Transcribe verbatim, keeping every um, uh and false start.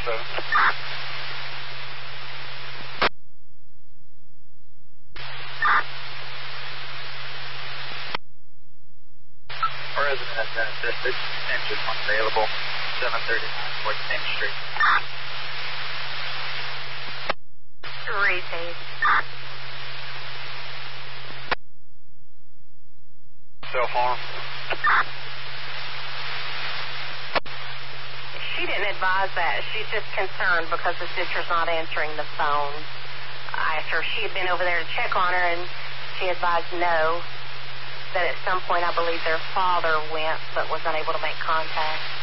seven. Resident has been assisted. Engine unavailable. seven thirty-nine North Main Street. Repeat. Self-harm. She didn't advise that. She's just concerned because the sister's not answering the phone. I asked her if she had been over there to check on her, and she advised no. That at some point I believe their father went but was unable to make contact.